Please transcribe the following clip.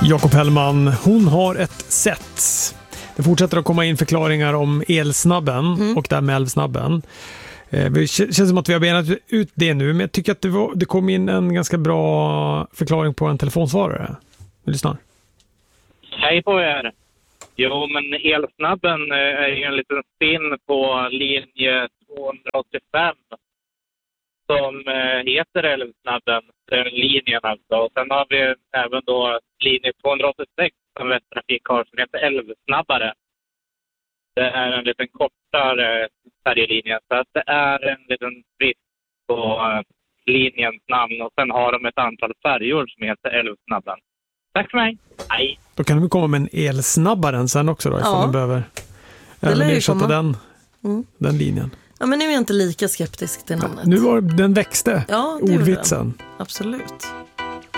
Jakob Hellman, hon har ett sätt. Det fortsätter att komma in förklaringar om elsnabben och därmed älvsnabben. Det känns som att vi har benat ut det nu, men jag tycker att det kom in en ganska bra förklaring på en telefonsvarare. Vi lyssnar. Hej på er. Jo, men elsnabben är ju en liten spinn på linje 285 som heter älvsnabben, den linjen alltså. Och sen har vi även då linje 286 som Västtrafik har som heter älvsnabbare. Det är en liten kortare färjelinje, så att det är en liten brist på linjens namn. Och sen har de ett antal färjor som heter älvsnabben. Tack för mig. Hej. Då kan vi komma med en elsnabbaren sen också då, ifall man behöver ersätta den linjen. Ja, men nu är jag inte lika skeptisk till namnet. Nu var den växte, ja, ordvitsen. Absolut.